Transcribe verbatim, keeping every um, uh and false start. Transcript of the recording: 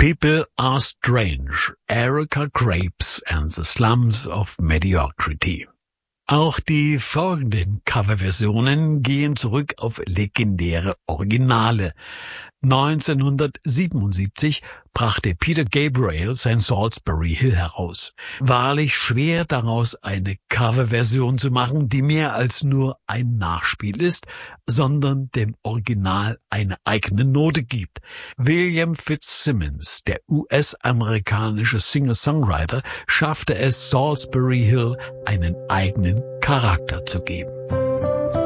People Are Strange, Erica Krapes and the Slums of Mediocrity. Auch die folgenden Coverversionen gehen zurück auf legendäre Originale. neunzehnhundertsiebenundsiebzig brachte Peter Gabriel sein Salisbury Hill heraus. Wahrlich schwer daraus eine Coverversion zu machen, die mehr als nur ein Nachspiel ist, sondern dem Original eine eigene Note gibt. William Fitzsimmons, der U S-amerikanische Singer-Songwriter, schaffte es, Salisbury Hill einen eigenen Charakter zu geben.